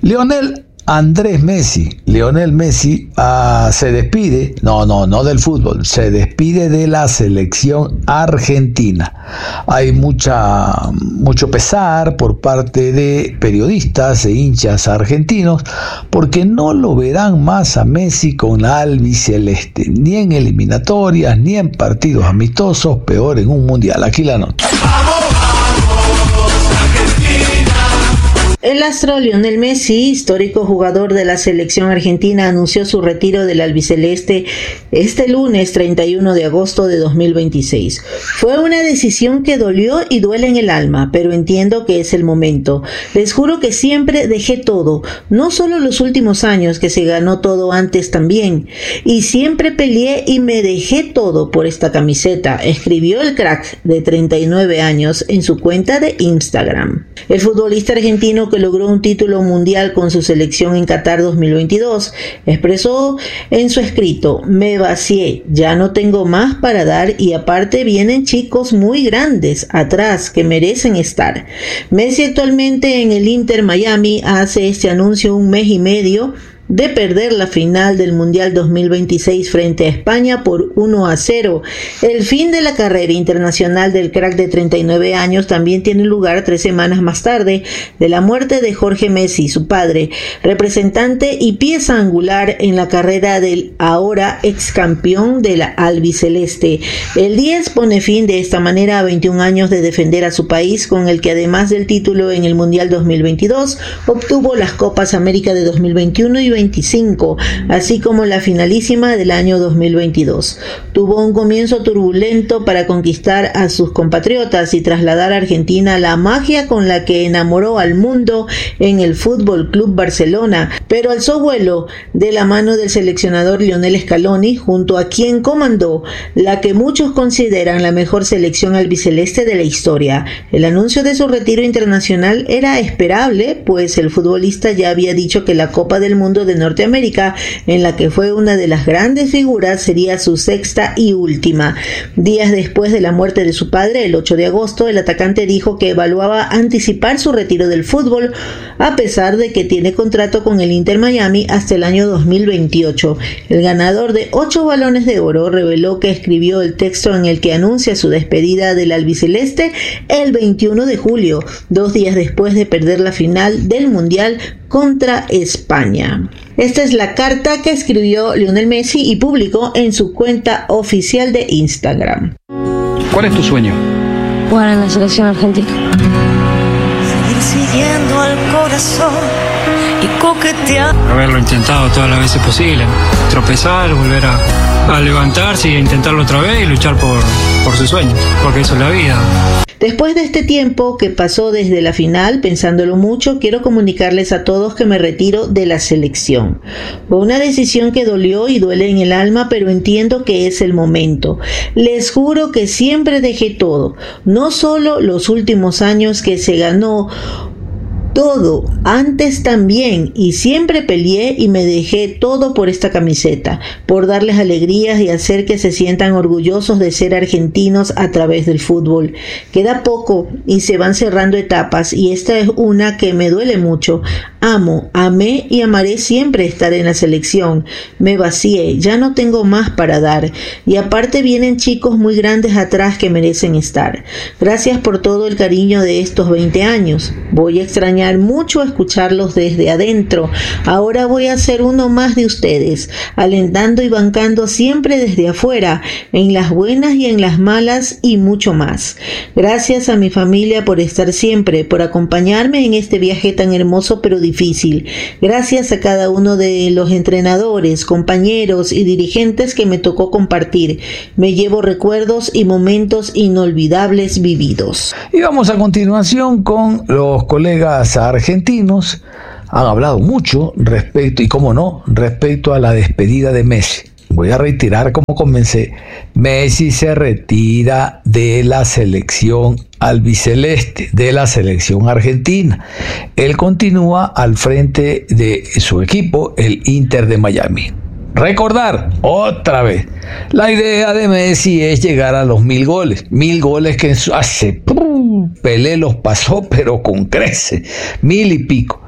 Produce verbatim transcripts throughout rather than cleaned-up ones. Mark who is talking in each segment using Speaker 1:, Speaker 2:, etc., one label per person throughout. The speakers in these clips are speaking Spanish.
Speaker 1: Lionel Andrés Messi, Lionel Messi uh, se despide, no, no, no del fútbol, se despide de la selección argentina. Hay mucha, mucho pesar por parte de periodistas e hinchas argentinos porque no lo verán más a Messi con la albiceleste, ni en eliminatorias, ni en partidos amistosos, peor en un mundial. Aquí la nota.
Speaker 2: El astro Lionel Messi, histórico jugador de la selección argentina, anunció su retiro del albiceleste este lunes treinta y uno de agosto de dos mil veintiséis. Fue una decisión que dolió y duele en el alma, pero entiendo que es el momento. Les juro que siempre dejé todo, no solo los últimos años, que se ganó todo antes también, y siempre peleé y me dejé todo por esta camiseta, escribió el crack de treinta y nueve años en su cuenta de Instagram. El futbolista argentino, que logró un título mundial con su selección en Qatar dos mil veintidós, expresó en su escrito: me vacié, ya no tengo más para dar y aparte vienen chicos muy grandes atrás que merecen estar. Messi, actualmente en el Inter Miami, hace este anuncio un mes y medio de perder la final del Mundial dos mil veintiséis frente a España por uno a cero. El fin de la carrera internacional del crack de treinta y nueve años también tiene lugar tres semanas más tarde de la muerte de Jorge Messi, su padre, representante y pieza angular en la carrera del ahora ex campeón de la albiceleste. El diez pone fin de esta manera a veintiún años de defender a su país, con el que además del título en el Mundial dos mil veintidós obtuvo las Copas América de dos mil veintiuno y veinticinco, así como la finalísima del año dos mil veintidós. Tuvo un comienzo turbulento para conquistar a sus compatriotas y trasladar a Argentina la magia con la que enamoró al mundo en el Fútbol Club Barcelona, pero alzó vuelo de la mano del seleccionador Lionel Scaloni, junto a quien comandó la que muchos consideran la mejor selección albiceleste de la historia. El anuncio de su retiro internacional era esperable, pues el futbolista ya había dicho que la Copa del Mundo de Norteamérica, en la que fue una de las grandes figuras, sería su sexta y última. Días después de la muerte de su padre, el ocho de agosto, el atacante dijo que evaluaba anticipar su retiro del fútbol, a pesar de que tiene contrato con el Inter Miami hasta el año dos mil veintiocho. El ganador de ocho balones de oro reveló que escribió el texto en el que anuncia su despedida del albiceleste el veintiuno de julio, dos días después de perder la final del Mundial contra España. Esta es la carta que escribió Lionel Messi y publicó en su cuenta oficial de Instagram.
Speaker 3: ¿Cuál es tu sueño?
Speaker 4: Jugar en la selección argentina.
Speaker 5: Seguir siguiendo al corazón y coquetear.
Speaker 3: Haberlo intentado todas las veces posibles. Tropezar, volver a, a levantarse y a intentarlo otra vez y luchar por, por sus sueños, porque eso es la vida.
Speaker 2: Después de este tiempo que pasó desde la final, pensándolo mucho, quiero comunicarles a todos que me retiro de la selección. Fue una decisión que dolió y duele en el alma, pero entiendo que es el momento. Les juro que siempre dejé todo, no solo los últimos años que se ganó todo, antes también, y siempre peleé y me dejé todo por esta camiseta, por darles alegrías y hacer que se sientan orgullosos de ser argentinos a través del fútbol. Queda poco y se van cerrando etapas, y esta es una que me duele mucho. Amo, amé y amaré siempre estar en la selección. Me vacié, ya no tengo más para dar, y aparte vienen chicos muy grandes atrás que merecen estar. Gracias por todo el cariño de estos veinte años. Voy a extrañar mucho escucharlos desde adentro. Ahora voy a ser uno más de ustedes, alentando y bancando siempre desde afuera, en las buenas y en las malas y mucho más. Gracias a mi familia por estar siempre, por acompañarme en este viaje tan hermoso pero difícil. Gracias a cada uno de los entrenadores, compañeros y dirigentes que me tocó compartir. Me llevo recuerdos y momentos inolvidables vividos.
Speaker 1: Y vamos a continuación con los colegas argentinos. Han hablado mucho respecto, y cómo no, respecto a la despedida de Messi. Voy a reiterar como comencé. Messi se retira de la selección albiceleste, de la selección argentina. Él continúa al frente de su equipo, el Inter de Miami. Recordar otra vez, la idea de Messi es llegar a los mil goles, mil goles que hace Pelé los pasó, pero con crece, mil y pico.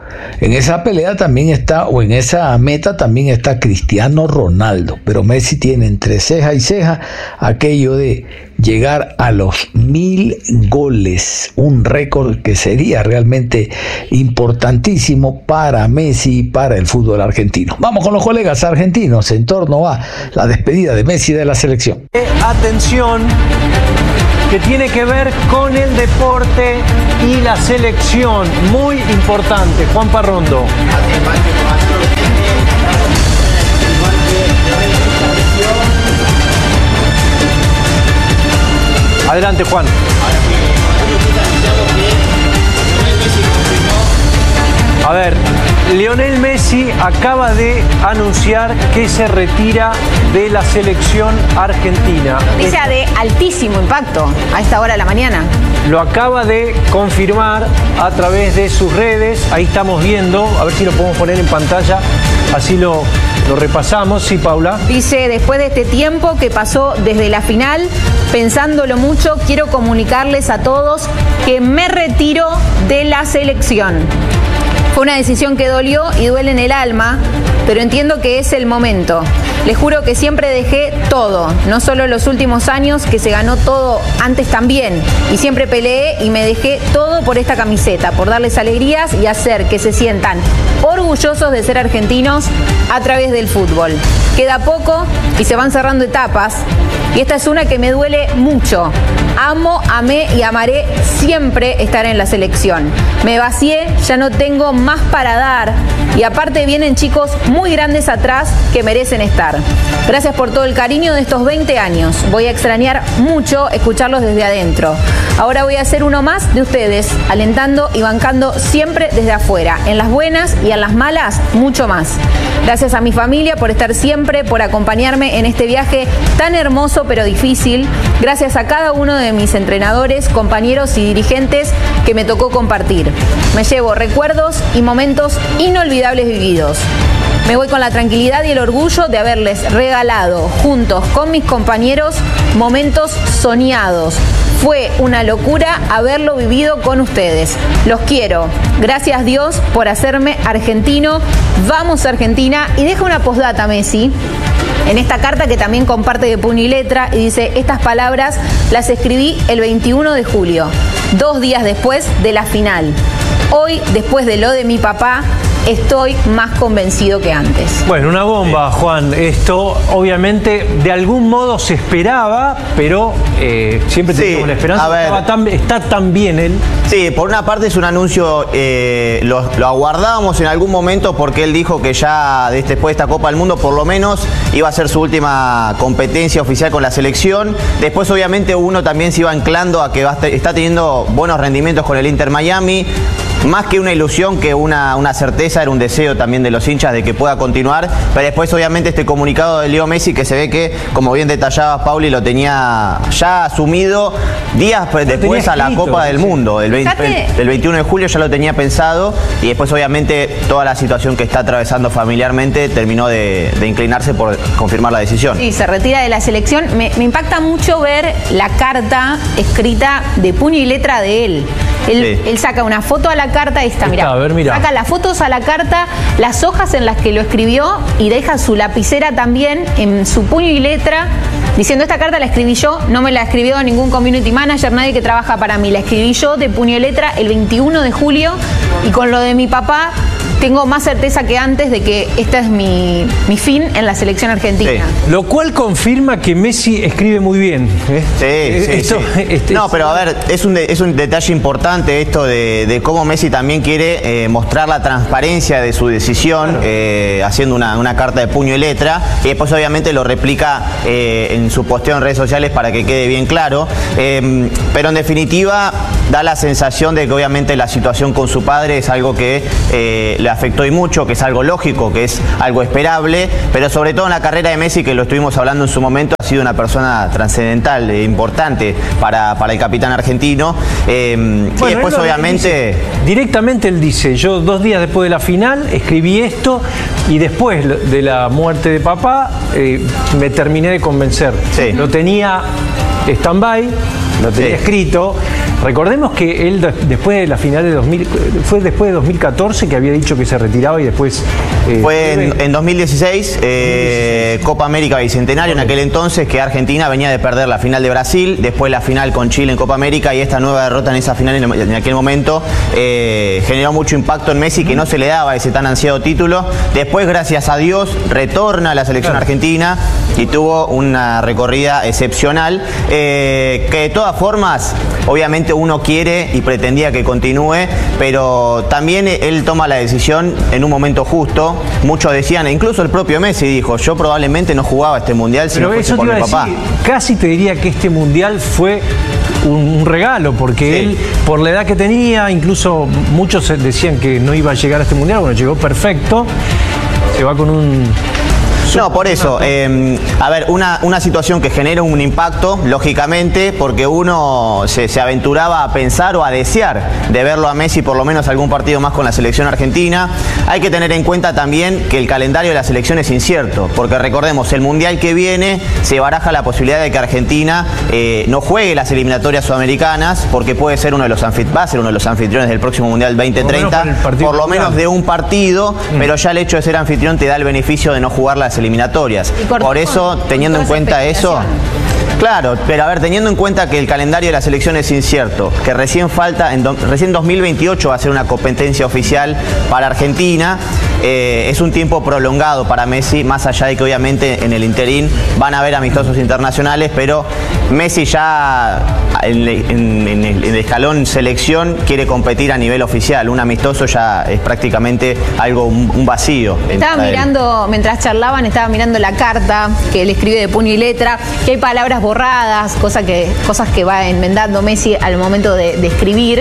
Speaker 1: En esa pelea también está, o en esa meta también está Cristiano Ronaldo, pero Messi tiene entre ceja y ceja aquello de llegar a los mil goles, un récord que sería realmente importantísimo para Messi y para el fútbol argentino. Vamos con los colegas argentinos en torno a la despedida de Messi de la selección.
Speaker 6: Atención, que tiene que ver con el deporte y la selección, muy importante. Juan Parrondo. Adelante, Juan. A ver, Lionel Messi acaba de anunciar que se retira de la selección argentina.
Speaker 7: Noticia de altísimo impacto a esta hora de la mañana.
Speaker 6: Lo acaba de confirmar a través de sus redes. Ahí estamos viendo, a ver si lo podemos poner en pantalla, así lo, lo repasamos. Sí, Paula.
Speaker 7: Dice, después de este tiempo que pasó desde la final, pensándolo mucho, quiero comunicarles a todos que me retiro de la selección. Fue una decisión que dolió y duele en el alma, pero entiendo que es el momento. Les juro que siempre dejé todo, no solo los últimos años, que se ganó todo antes también. Y siempre peleé y me dejé todo por esta camiseta, por darles alegrías y hacer que se sientan orgullosos de ser argentinos a través del fútbol. Queda poco y se van cerrando etapas. Y esta es una que me duele mucho. Amo, amé y amaré siempre estar en la selección. Me vacié, ya no tengo más para dar. Y aparte vienen chicos muy grandes atrás que merecen estar. Gracias por todo el cariño de estos veinte años. Voy a extrañar mucho escucharlos desde adentro. Ahora voy a hacer uno más de ustedes, alentando y bancando siempre desde afuera. En las buenas y en las malas, mucho más. Gracias a mi familia por estar siempre, por acompañarme en este viaje tan hermoso pero difícil. Gracias a cada uno de mis entrenadores, compañeros y dirigentes que me tocó compartir. Me llevo recuerdos y momentos inolvidables vividos. Me voy con la tranquilidad y el orgullo de haberles regalado, juntos con mis compañeros, momentos soñados. Fue una locura haberlo vivido con ustedes. Los quiero. Gracias Dios por hacerme argentino. Vamos Argentina. Y deja una postdata, Messi, en esta carta que también comparte de puño y letra, y dice, estas palabras las escribí el veintiuno de julio, dos días después de la final. Hoy, después de lo de mi papá, estoy más convencido que antes.
Speaker 6: Bueno, una bomba, Juan. Esto obviamente de algún modo se esperaba, pero eh, siempre
Speaker 8: sí,
Speaker 6: teníamos la esperanza.
Speaker 8: A ver,
Speaker 6: Estaba tan, está tan bien él.
Speaker 8: Sí, por una parte es un anuncio, eh, lo, lo aguardábamos en algún momento porque él dijo que ya después de esta Copa del Mundo por lo menos iba a ser su última competencia oficial con la selección. Después obviamente uno también se iba anclando a que va, está teniendo buenos rendimientos con el Inter Miami. Más que una ilusión, que una, una certeza, era un deseo también de los hinchas de que pueda continuar. Pero después obviamente este comunicado de Leo Messi, que se ve que, como bien detallaba Pauli, lo tenía ya asumido días lo después a la Copa del Mundo. El, veinte, el, el veintiuno de julio ya lo tenía pensado, y después obviamente toda la situación que está atravesando familiarmente terminó de, de inclinarse por confirmar la decisión.
Speaker 7: Sí, se retira de la selección. Me, me impacta mucho ver la carta escrita de puño y letra de él. Él, sí. él saca una foto a la carta y está, mirá,
Speaker 6: a ver, mirá.
Speaker 7: saca las fotos a la carta, las hojas en las que lo escribió y deja su lapicera también en su puño y letra, diciendo, esta carta la escribí yo, no me la escribió ningún community manager, nadie que trabaja para mí, la escribí yo de puño y letra el veintiuno de julio, y con lo de mi papá tengo más certeza que antes de que este es mi, mi fin en la selección argentina.
Speaker 6: Sí. Lo cual confirma que Messi escribe muy bien. ¿eh?
Speaker 8: Sí, sí, esto, sí. Este, no, pero a ver, es un, de, es un detalle importante esto de, de cómo Messi también quiere eh, mostrar la transparencia de su decisión, claro. eh, haciendo una, una carta de puño y letra, y después obviamente lo replica eh, en su posteo en redes sociales para que quede bien claro. Eh, pero en definitiva da la sensación de que obviamente la situación con su padre es algo que eh, le afectó y mucho, que es algo lógico, que es algo esperable, pero sobre todo en la carrera de Messi, que lo estuvimos hablando en su momento, sido una persona trascendental, e importante para, para el capitán argentino. Eh, bueno, y después obviamente...
Speaker 6: Dice, directamente él dice, yo dos días después de la final escribí esto y después de la muerte de papá eh, me terminé de convencer. Sí. Lo tenía stand-by, lo tenía sí. escrito. Recordemos que él después de la final de dos mil, fue después de dos mil catorce que había dicho que se retiraba y después...
Speaker 8: Eh, fue en, en dos mil dieciséis, eh, Copa América Bicentenario, en aquel entonces que Argentina venía de perder la final de Brasil, después la final con Chile en Copa América y esta nueva derrota en esa final en, en aquel momento eh, generó mucho impacto en Messi, que no se le daba ese tan ansiado título. Después, gracias a Dios, retorna a la selección claro. argentina y tuvo una recorrida excepcional, eh, que de todas formas, obviamente uno quiere y pretendía que continúe, pero también él toma la decisión en un momento justo. Muchos decían, incluso el propio Messi dijo, yo probablemente no jugaba este mundial si no fuese por mi papá.
Speaker 6: Decir, casi te diría que este mundial fue un, un regalo, porque sí. él, por la edad que tenía, incluso muchos decían que no iba a llegar a este mundial, bueno, llegó perfecto, se va con un...
Speaker 8: No, por eso, eh, a ver, una, una situación que genera un impacto, lógicamente, porque uno se, se aventuraba a pensar o a desear de verlo a Messi por lo menos algún partido más con la selección argentina. Hay que tener en cuenta también que el calendario de la selección es incierto, porque recordemos, el Mundial que viene se baraja la posibilidad de que Argentina eh, no juegue las eliminatorias sudamericanas, porque puede ser uno de los anfitriones, va a ser uno de los anfitriones del próximo Mundial veinte treinta, por lo menos de un partido, mm. pero ya el hecho de ser anfitrión te da el beneficio de no jugar las eliminatorias. Por, por eso, teniendo en cuenta eso, claro, pero a ver, teniendo en cuenta que el calendario de la selección es incierto, que recién falta, en do, recién dos mil veintiocho va a ser una competencia oficial para Argentina, eh, es un tiempo prolongado para Messi, más allá de que obviamente en el interín van a haber amistosos internacionales, pero Messi ya en, en, en, el, en el escalón selección quiere competir a nivel oficial. Un amistoso ya es prácticamente algo, un, un vacío.
Speaker 7: Estaba mirando, mientras charlaban, estaba mirando la carta que él escribe de puño y letra, que hay palabras borradas, cosa que, cosas que va enmendando Messi al momento de, de escribir.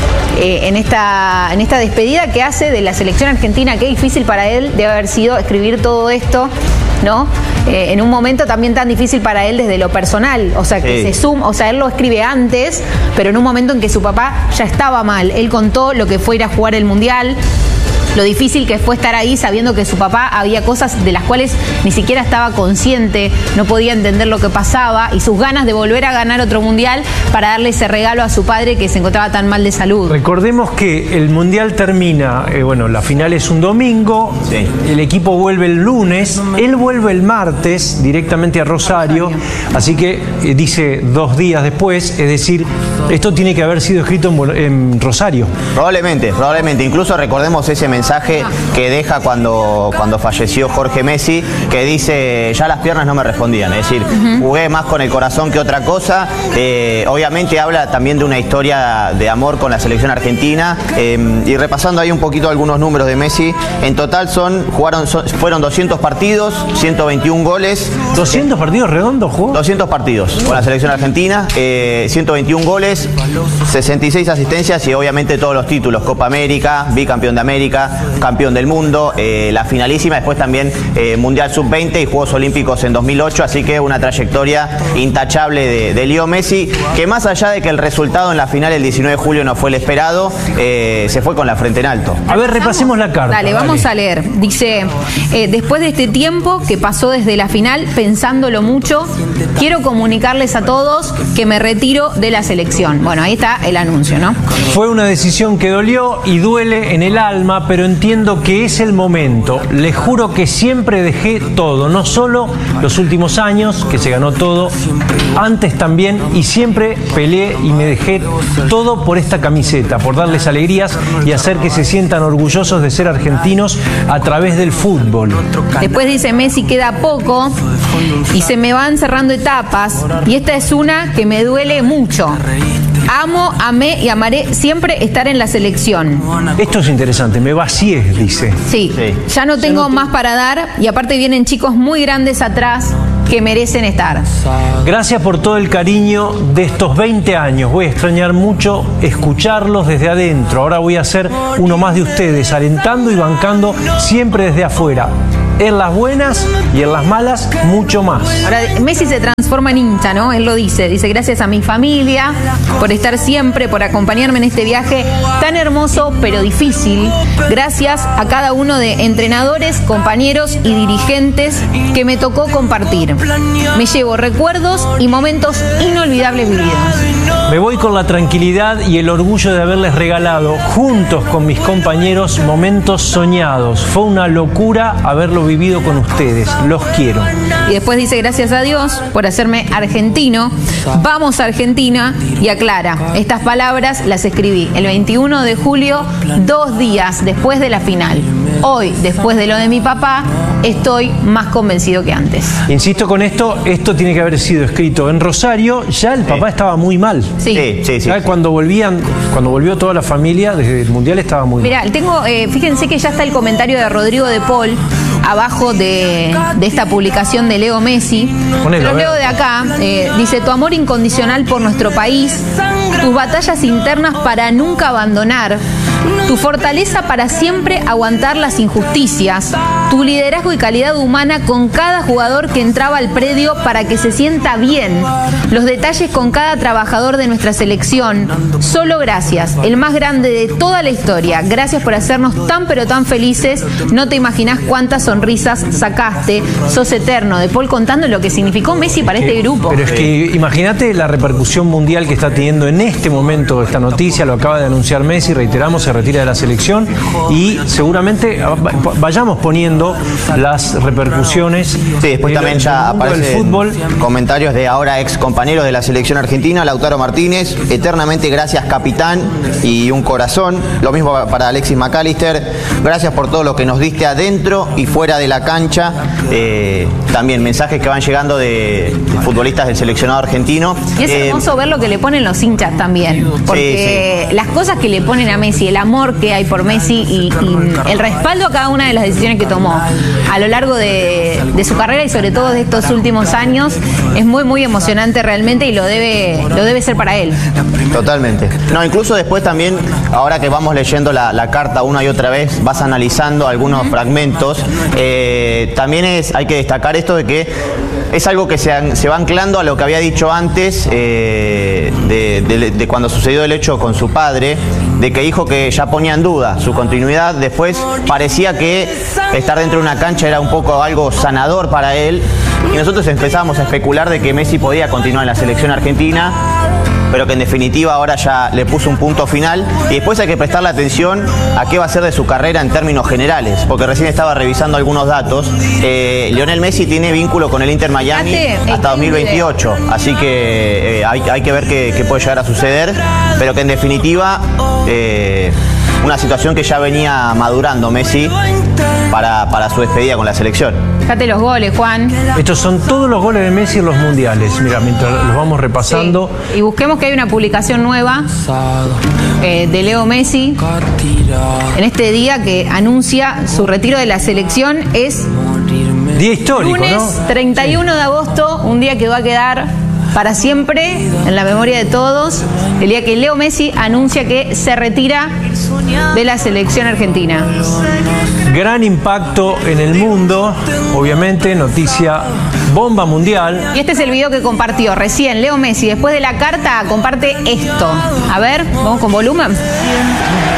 Speaker 7: Eh, en, esta, en esta despedida que hace de la selección argentina, qué difícil para él debe haber sido escribir todo esto, ¿no? Eh, en un momento también tan difícil para él desde lo personal, o sea, que sí. se suma, o sea, él lo escribe antes, pero en un momento en que su papá ya estaba mal. Él contó lo que fue ir a jugar el Mundial, lo difícil que fue estar ahí sabiendo que su papá había cosas de las cuales ni siquiera estaba consciente, no podía entender lo que pasaba, y sus ganas de volver a ganar otro mundial para darle ese regalo a su padre que se encontraba tan mal de salud.
Speaker 6: Recordemos que el mundial termina, eh, bueno, la final es un domingo, sí. el equipo vuelve el lunes, él vuelve el martes directamente a Rosario, así que eh, dice dos días después, es decir, esto tiene que haber sido escrito en, en Rosario.
Speaker 8: Probablemente, probablemente, incluso recordemos ese mensaje mensaje que deja cuando, cuando falleció Jorge Messi, que dice, ya las piernas no me respondían, es decir, uh-huh. jugué más con el corazón que otra cosa. Eh, obviamente habla también de una historia de amor con la selección argentina, eh, y repasando ahí un poquito algunos números de Messi, en total son, jugaron, son, fueron doscientos partidos, ciento veintiún goles.
Speaker 6: ¿doscientos partidos redondos jugó?
Speaker 8: doscientos partidos con la selección argentina, eh, ciento veintiún goles, sesenta y seis asistencias y obviamente todos los títulos, Copa América, bicampeón de América, campeón del mundo, eh, la finalísima, después también eh, Mundial sub veinte y Juegos Olímpicos en dos mil ocho, así que una trayectoria intachable de, de Leo Messi, que más allá de que el resultado en la final el diecinueve de julio no fue el esperado, eh, se fue con la frente en alto.
Speaker 6: A ver, repasemos la carta.
Speaker 7: Dale, vamos dale. a leer. Dice, eh, después de este tiempo que pasó desde la final, pensándolo mucho, quiero comunicarles a todos que me retiro de la selección. Bueno, ahí está el anuncio, ¿no?
Speaker 6: Fue una decisión que dolió y duele en el alma, pero entiendo que es el momento. Les juro que siempre dejé todo, no solo los últimos años, que se ganó todo, antes también, y siempre peleé y me dejé todo por esta camiseta, por darles alegrías y hacer que se sientan orgullosos de ser argentinos a través del fútbol.
Speaker 7: Después dice Messi, queda poco y se me van cerrando etapas, y esta es una que me duele mucho. Amo, amé y amaré siempre estar en la selección.
Speaker 6: Esto es interesante, me vacié, dice.
Speaker 7: Sí, sí. ya no tengo más para dar, y aparte vienen chicos muy grandes atrás que merecen estar.
Speaker 6: Gracias por todo el cariño de estos veinte años. Voy a extrañar mucho escucharlos desde adentro. Ahora voy a ser uno más de ustedes, alentando y bancando siempre desde afuera. en las buenas y en las malas mucho más.
Speaker 7: Ahora, Messi se transforma en hincha, ¿no? Él lo dice, dice gracias a mi familia por estar siempre, por acompañarme en este viaje tan hermoso pero difícil. Gracias a cada uno de entrenadores, compañeros y dirigentes que me tocó compartir. Me llevo recuerdos y momentos inolvidables vividos.
Speaker 6: Me voy con la tranquilidad y el orgullo de haberles regalado, juntos con mis compañeros, momentos soñados. Fue una locura haberlo vivido con ustedes. Los quiero.
Speaker 7: Y después dice, gracias a Dios por hacerme argentino. Vamos a Argentina. Y aclara, estas palabras las escribí el veintiuno de julio, dos días después de la final. Hoy, después de lo de mi papá, estoy más convencido que antes.
Speaker 6: Insisto con esto, esto tiene que haber sido escrito en Rosario. Ya el papá sí. estaba muy mal.
Speaker 7: Sí,
Speaker 8: sí, sí. sí.
Speaker 6: Cuando volvían, cuando volvió toda la familia desde el Mundial estaba muy
Speaker 7: Mirá,
Speaker 6: mal.
Speaker 7: Mirá, tengo, eh, fíjense que ya está el comentario de Rodrigo de Paul abajo de, de esta publicación de Leo Messi.
Speaker 6: Ponelo,
Speaker 7: Lo leo de acá. Eh, dice, tu amor incondicional por nuestro país, tus batallas internas para nunca abandonar, tu fortaleza para siempre aguantar las injusticias, tu liderazgo y calidad humana con cada jugador que entraba al predio para que se sienta bien, los detalles con cada trabajador de nuestra selección. Solo gracias, el más grande de toda la historia. Gracias por hacernos tan pero tan felices. No te imaginás cuántas sonrisas sacaste. Sos eterno. De Paul contando lo que significó Messi para este grupo.
Speaker 6: Pero es que imagínate la repercusión mundial que está teniendo en este momento esta noticia. Lo acaba de anunciar Messi, reiteramos, se retira de la selección y seguramente vayamos poniendo las repercusiones.
Speaker 8: Sí, después también ya aparecen comentarios de ahora ex compañeros de la selección argentina. Lautaro Martínez, eternamente gracias capitán y un corazón. Lo mismo para Alexis McAllister, gracias por todo lo que nos diste adentro y fuera de la cancha. Eh, también mensajes que van llegando de, de futbolistas del seleccionado argentino.
Speaker 7: Y es
Speaker 8: eh,
Speaker 7: hermoso ver lo que le ponen los hinchas también, porque sí, sí. las cosas que le ponen a Messi, el amor que hay por Messi y, y el respaldo a cada una de las decisiones que tomó a lo largo de, de su carrera y sobre todo de estos últimos años, es muy muy emocionante realmente y lo debe, lo debe ser para él.
Speaker 8: Totalmente. No, incluso después también, ahora que vamos leyendo la, la carta una y otra vez, vas analizando algunos uh-huh. fragmentos, eh, también es, hay que destacar esto de que es algo que se, se va anclando a lo que había dicho antes eh, de, de, de cuando sucedió el hecho con su padre, de que dijo que ya ponía en duda su continuidad. Después parecía que estar dentro de una cancha era un poco algo sanador para él y nosotros empezamos a especular de que Messi podía continuar en la selección argentina, pero que en definitiva ahora ya le puso un punto final y después hay que prestarle atención a qué va a ser de su carrera en términos generales, porque recién estaba revisando algunos datos. Eh, Lionel Messi tiene vínculo con el Inter Miami hasta dos mil veintiocho, así que eh, hay, hay que ver qué, qué puede llegar a suceder, pero que en definitiva eh, una situación que ya venía madurando Messi para, para su despedida con la selección.
Speaker 7: Fíjate los goles, Juan.
Speaker 6: Estos son todos los goles de Messi en los mundiales. Mira, mientras los vamos repasando.
Speaker 7: Sí. Y busquemos que hay una publicación nueva eh, de Leo Messi en este día que anuncia su retiro de la selección. Es
Speaker 6: día histórico,
Speaker 7: lunes,
Speaker 6: ¿no?
Speaker 7: treinta y uno sí. de agosto, un día que va a quedar para siempre en la memoria de todos. El día que Leo Messi anuncia que se retira de la selección argentina.
Speaker 6: Gran impacto en el mundo, obviamente, noticia bomba mundial.
Speaker 7: Y este es el video que compartió recién Leo Messi. Después de la carta, comparte esto. A ver, vamos con volumen.